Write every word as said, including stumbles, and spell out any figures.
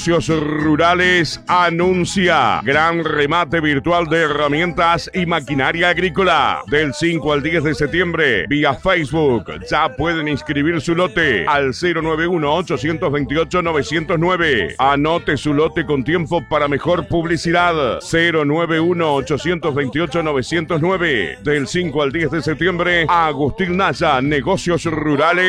Negocios Rurales anuncia gran remate virtual de herramientas y maquinaria agrícola del cinco al diez de septiembre vía Facebook. Ya pueden inscribir su lote al cero nueve uno, ocho dos ocho, nueve cero nueve. Anote su lote con tiempo para mejor publicidad. cero nueve uno, ocho dos ocho, nueve cero nueve. Del cinco al diez de septiembre, Agustín Naya, Negocios Rurales.